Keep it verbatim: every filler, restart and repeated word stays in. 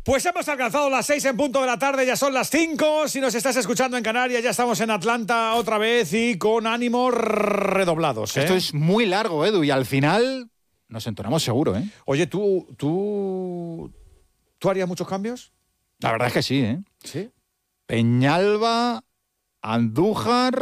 Pues hemos alcanzado las seis en punto de la tarde, ya son las cinco. Si nos estás escuchando en Canarias, ya estamos en Atlanta otra vez y con ánimos redoblados, ¿eh? Esto es muy largo, Edu, y al final nos entonamos seguro, ¿eh? Oye, ¿tú, tú, ¿tú harías muchos cambios? La verdad es que sí, ¿eh? ¿Sí? Peñalba, Andújar,